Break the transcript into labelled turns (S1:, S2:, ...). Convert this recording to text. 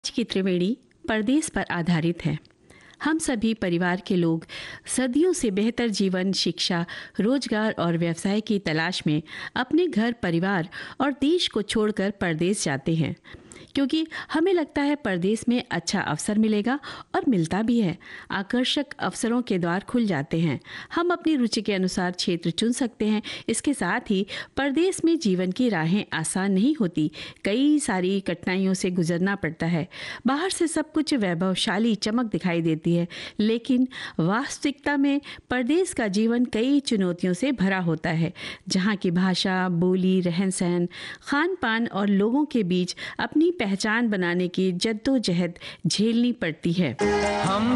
S1: आज की त्रिवेणी परदेश पर आधारित है। हम सभी परिवार के लोग सदियों से बेहतर जीवन, शिक्षा, रोजगार और व्यवसाय की तलाश में अपने घर, परिवार और देश को छोड़कर परदेश जाते हैं, क्योंकि हमें लगता है परदेश में अच्छा अवसर मिलेगा और मिलता भी है। आकर्षक अवसरों के द्वार खुल जाते हैं। हम अपनी रुचि के अनुसार क्षेत्र चुन सकते हैं। इसके साथ ही परदेश में जीवन की राहें आसान नहीं होती। कई सारी कठिनाइयों से गुजरना पड़ता है। बाहर से सब कुछ वैभवशाली चमक दिखाई देती है, लेकिन वास्तविकता में परदेश का जीवन कई चुनौतियों से भरा होता है, जहाँ की भाषा, बोली, रहन सहन, खान पान और लोगों के बीच अपनी पहचान बनाने की जद्दोजहद झेलनी पड़ती है।